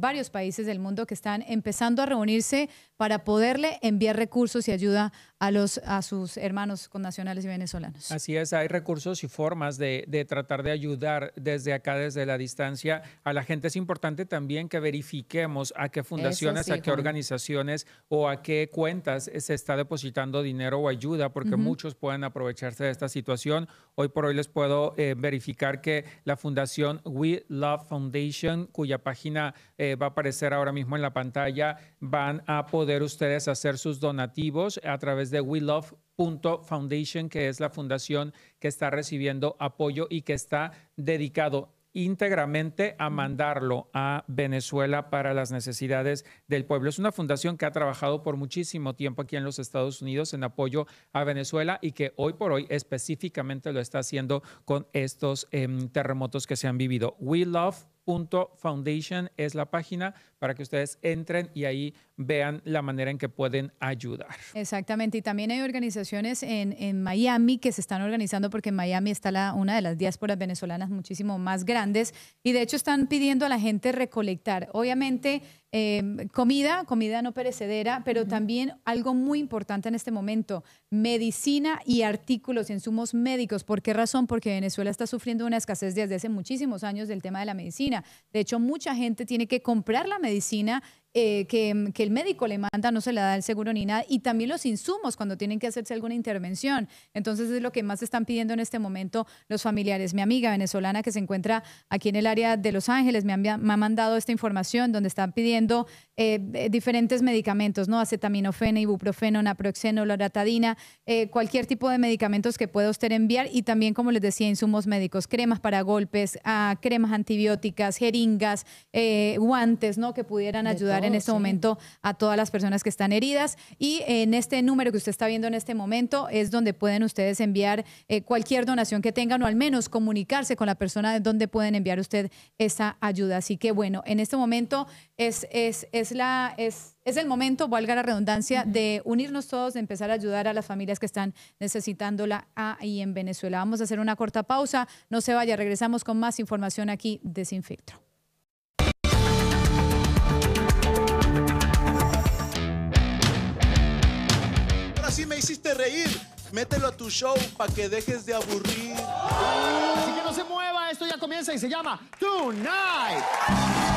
varios países del mundo que están empezando a reunirse para poderle enviar recursos y ayuda a sus hermanos connacionales y venezolanos. Así es, hay recursos y formas de tratar de ayudar desde acá, desde la distancia a la gente. Es importante también que verifiquemos a qué fundaciones, a qué organizaciones o a qué cuentas se está depositando dinero o ayuda, porque muchos pueden aprovecharse de esta situación. Hoy por hoy les puedo verificar que la fundación We Love Foundation, cuya página va a aparecer ahora mismo en la pantalla, van a poder ustedes hacer sus donativos a través de welove.foundation, que es la fundación que está recibiendo apoyo y que está dedicado íntegramente a mandarlo a Venezuela para las necesidades del pueblo. Es una fundación que ha trabajado por muchísimo tiempo aquí en los Estados Unidos en apoyo a Venezuela y que hoy por hoy específicamente lo está haciendo con estos terremotos que se han vivido. WeLove.foundation es la página para que ustedes entren y ahí vean la manera en que pueden ayudar. Exactamente, y también hay organizaciones en Miami que se están organizando porque en Miami está una de las diásporas venezolanas muchísimo más grandes y de hecho están pidiendo a la gente recolectar, obviamente comida no perecedera, pero también algo muy importante en este momento, medicina y artículos y insumos médicos. ¿Por qué razón? Porque Venezuela está sufriendo una escasez desde hace muchísimos años del tema de la medicina. De hecho, mucha gente tiene que comprar la medicina que el médico le manda, no se le da el seguro ni nada, y también los insumos cuando tienen que hacerse alguna intervención. Entonces es lo que más están pidiendo en este momento los familiares. Mi amiga venezolana que se encuentra aquí en el área de Los Ángeles me ha mandado esta información donde están pidiendo diferentes medicamentos, ¿no? Acetaminofén, ibuprofeno, naproxeno, loratadina, cualquier tipo de medicamentos que pueda usted enviar y también, como les decía, insumos médicos, cremas para golpes, cremas antibióticas, jeringas, guantes, ¿no? Que pudieran ayudar en este momento a todas las personas que están heridas. Y en este número que usted está viendo en este momento es donde pueden ustedes enviar cualquier donación que tengan o al menos comunicarse con la persona de donde pueden enviar usted esa ayuda. Así que bueno, en este momento es el momento, valga la redundancia, de unirnos todos, de empezar a ayudar a las familias que están necesitándola ahí en Venezuela. Vamos a hacer una corta pausa. No se vaya, regresamos con más información aquí de Sin Filtro. Ahora sí me hiciste reír. Mételo a tu show para que dejes de aburrir. Así que no se mueva, esto ya comienza y se llama Tonight.